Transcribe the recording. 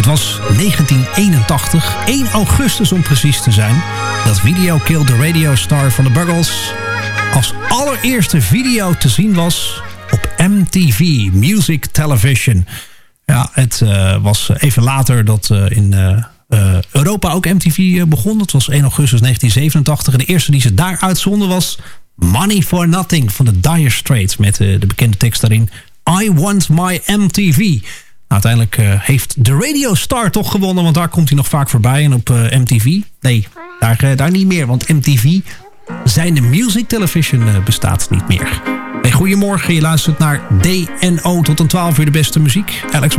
was 1981, 1 augustus om precies te zijn, dat Video Killed the Radio Star van de Buggles als allereerste video te zien was op MTV, Music Television. Ja, het was even later dat in Europa ook MTV begon. Dat was 1 augustus 1987. En de eerste die ze daar uitzonden was Money for Nothing van de Dire Straits. Met de bekende tekst daarin, I want my MTV. Nou, uiteindelijk heeft de Radio Star toch gewonnen, want daar komt hij nog vaak voorbij. En op MTV, nee, daar niet meer. Want MTV, zijn Music Television bestaat niet meer. Hey, goedemorgen, je luistert naar DNO tot een 12 uur de beste muziek. Alex